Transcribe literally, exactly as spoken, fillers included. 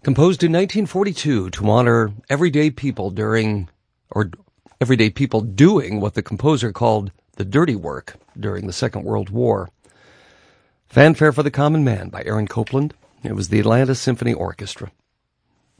Composed in nineteen forty-two to honor everyday people during, or everyday people doing what the composer called the dirty work during the Second World War. Fanfare for the Common Man by Aaron Copland. It was the Atlanta Symphony Orchestra.